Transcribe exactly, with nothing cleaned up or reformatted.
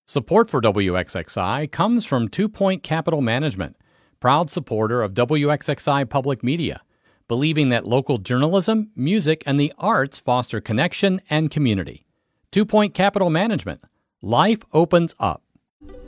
Support for W X X I comes from Two Point Capital Management, proud supporter of W X X I Public Media, believing that local journalism, music, and the arts foster connection and community. Two Point Capital Management. Life opens up.